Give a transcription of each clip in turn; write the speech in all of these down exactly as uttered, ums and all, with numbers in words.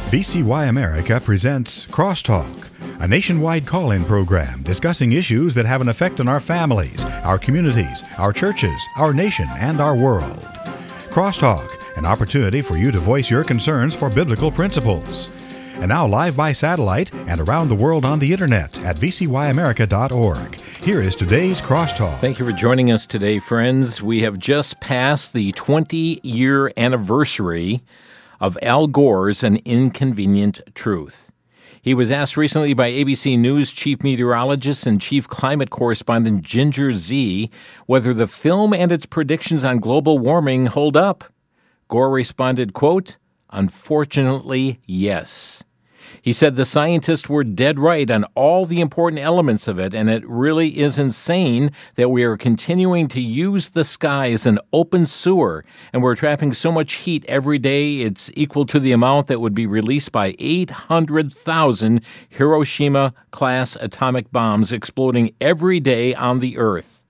V C Y America presents Crosstalk, a nationwide call-in program discussing issues that have an effect on our families, our communities, our churches, our nation, and our world. Crosstalk, an opportunity for you to voice your concerns for biblical principles. And now live by satellite and around the world on the internet at v c y america dot org. Here is today's Crosstalk. Thank you for joining us today, friends. We have just passed the twenty-year anniversary of Al Gore's An Inconvenient Truth. He was asked recently by A B C News chief meteorologist and chief climate correspondent Ginger Zee whether the film and its predictions on global warming hold up. Gore responded, quote, "Unfortunately, yes." He said the scientists were dead right on all the important elements of it, and it really is insane that we are continuing to use the sky as an open sewer, and we're trapping so much heat every day it's equal to the amount that would be released by eight hundred thousand Hiroshima-class atomic bombs exploding every day on the Earth.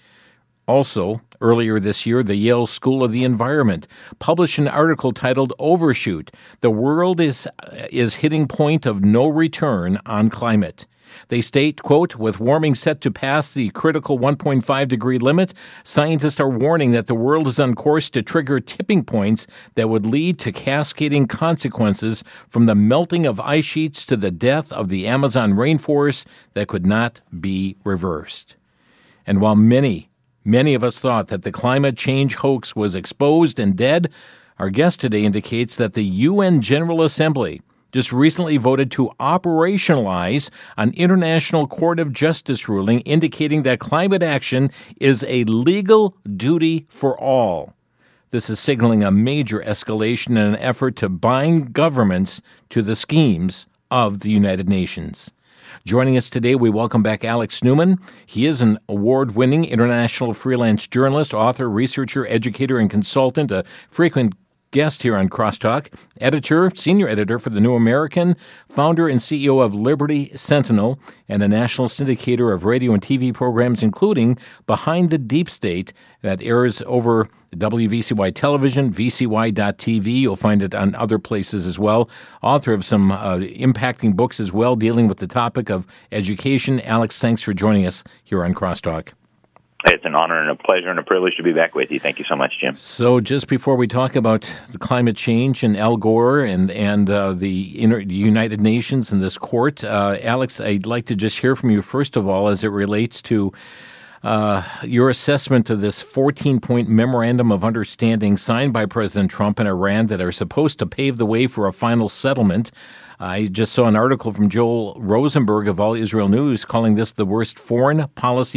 Also, earlier this year, the Yale School of the Environment published an article titled Overshoot, The World is is Hitting Point of No Return on Climate. They state, quote, with warming set to pass the critical one point five degree limit, scientists are warning that the world is on course to trigger tipping points that would lead to cascading consequences from the melting of ice sheets to the death of the Amazon rainforest that could not be reversed. And while many Many of us thought that the climate change hoax was exposed and dead. Our guest today indicates that the U N General Assembly just recently voted to operationalize an International Court of Justice ruling indicating that climate action is a legal duty for all. This is signaling a major escalation in an effort to bind governments to the schemes of the United Nations. Joining us today, we welcome back Alex Newman. He is an award-winning international freelance journalist, author, researcher, educator, and consultant, a frequent guest here on Crosstalk, editor, senior editor for The New American, founder and C E O of Liberty Sentinel, and a national syndicator of radio and T V programs, including Behind the Deep State, that airs over W V C Y television, v c y dot t v. You'll find it on other places as well. Author of some uh, impacting books as well, dealing with the topic of education. Alex, thanks for joining us here on Crosstalk. It's an honor and a pleasure and a privilege to be back with you. Thank you so much, Jim. So just before we talk about the climate change and Al Gore and, and uh, the Inter- United Nations and this court, uh, Alex, I'd like to just hear from you, first of all, as it relates to uh, your assessment of this fourteen-point memorandum of understanding signed by President Trump and Iran that are supposed to pave the way for a final settlement. I just saw an article from Joel Rosenberg of All Israel News calling this the worst foreign policy